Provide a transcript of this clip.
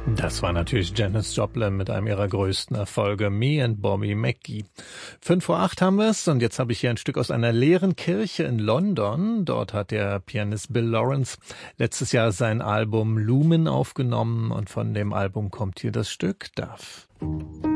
Das war natürlich Janis Joplin mit einem ihrer größten Erfolge, Me and Bobby McGee. 5:08 haben wir es und jetzt habe ich hier ein Stück aus einer leeren Kirche in London. Dort hat der Pianist Bill Lawrence letztes Jahr sein Album Lumen aufgenommen und von dem Album kommt hier das Stück Dove.